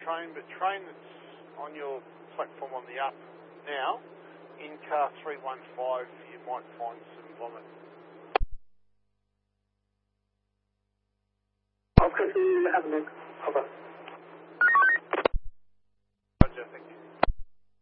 train, but train that's on your platform on the up now, in car 315, you might find some vomit. I'll quickly have a look.